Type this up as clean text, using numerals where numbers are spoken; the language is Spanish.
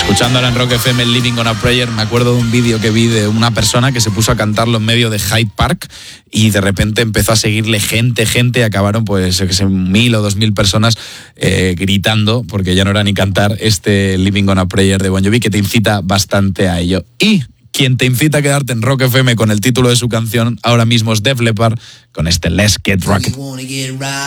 Escuchándola en Rock FM, Living on a Prayer, me acuerdo de un vídeo que vi de una persona que se puso a cantarlo en medio de Hyde Park y de repente empezó a seguirle gente, y acabaron pues 1.000 o 2.000 personas gritando, porque ya no era ni cantar este Living on a Prayer de Bon Jovi, que te incita bastante a ello. Y quien te incita a quedarte en Rock FM con el título de su canción ahora mismo es Def Leppard con este Let's Get Rocket.